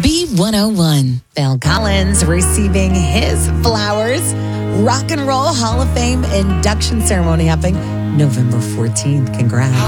B101. Phil Collins receiving his flowers. Rock and Roll Hall of Fame induction ceremony happening November 14th. Congrats.